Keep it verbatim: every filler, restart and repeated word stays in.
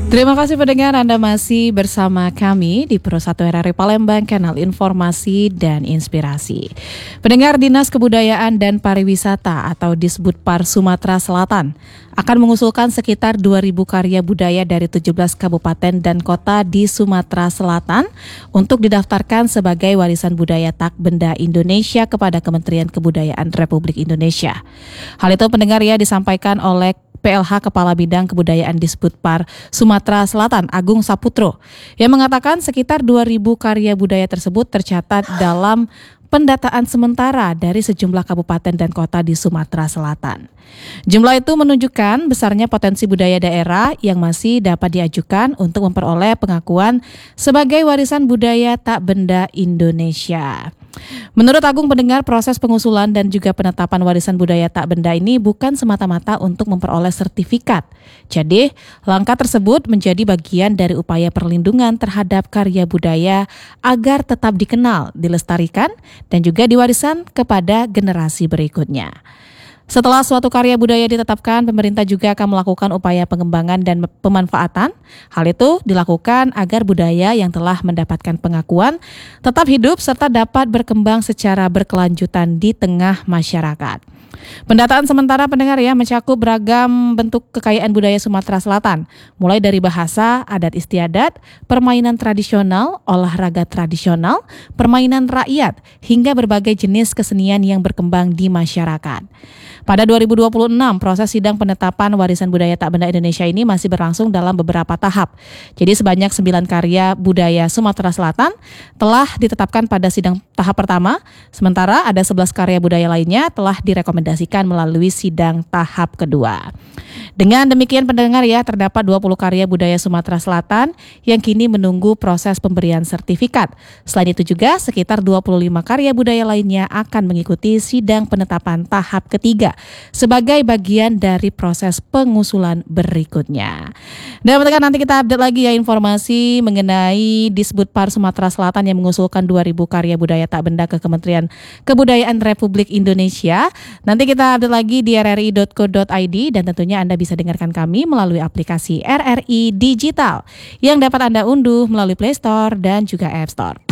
Terima kasih pendengar, Anda masih bersama kami di Pro satu R R I Palembang, kanal informasi dan inspirasi. Pendengar, Dinas Kebudayaan dan Pariwisata atau Disbudpar Sumatera Selatan akan mengusulkan sekitar dua ribu karya budaya dari tujuh belas kabupaten dan kota di Sumatera Selatan untuk didaftarkan sebagai warisan budaya tak benda Indonesia kepada Kementerian Kebudayaan Republik Indonesia. Hal itu pendengar ya disampaikan oleh P L H Kepala Bidang Kebudayaan Disbudpar Sumatera Selatan Agung Saputro yang mengatakan sekitar dua ribu karya budaya tersebut tercatat dalam pendataan sementara dari sejumlah kabupaten dan kota di Sumatera Selatan. Jumlah itu menunjukkan besarnya potensi budaya daerah yang masih dapat diajukan untuk memperoleh pengakuan sebagai warisan budaya tak benda Indonesia. Menurut Agung pendengar, proses pengusulan dan juga penetapan warisan budaya tak benda ini bukan semata-mata untuk memperoleh sertifikat. Jadi, langkah tersebut menjadi bagian dari upaya perlindungan terhadap karya budaya agar tetap dikenal, dilestarikan, dan juga diwariskan kepada generasi berikutnya. Setelah suatu karya budaya ditetapkan, pemerintah juga akan melakukan upaya pengembangan dan pemanfaatan. Hal itu dilakukan agar budaya yang telah mendapatkan pengakuan tetap hidup serta dapat berkembang secara berkelanjutan di tengah masyarakat. Pendataan sementara pendengar ya mencakup beragam bentuk kekayaan budaya Sumatera Selatan, mulai dari bahasa, adat istiadat, permainan tradisional, olahraga tradisional, permainan rakyat, hingga berbagai jenis kesenian yang berkembang di masyarakat. Pada dua ribu dua puluh enam, proses sidang penetapan warisan budaya tak benda Indonesia ini masih berlangsung dalam beberapa tahap. Jadi sebanyak sembilan karya budaya Sumatera Selatan telah ditetapkan pada sidang tahap pertama, sementara ada sebelas karya budaya lainnya telah direkomendasikan melalui sidang tahap kedua. Dengan demikian pendengar ya, terdapat dua puluh karya budaya Sumatera Selatan yang kini menunggu proses pemberian sertifikat. Selain itu juga sekitar dua puluh lima karya budaya lainnya akan mengikuti sidang penetapan tahap ketiga sebagai bagian dari proses pengusulan berikutnya. Dan pendengar, nanti kita update lagi ya informasi mengenai Disbudpar Sumatera Selatan yang mengusulkan dua ribu karya budaya tak benda ke Kementerian Kebudayaan Republik Indonesia. Nanti kita update lagi di r r i dot co dot i d dan tentunya Anda bisa dengarkan kami melalui aplikasi R R I Digital yang dapat Anda unduh melalui Play Store dan juga App Store.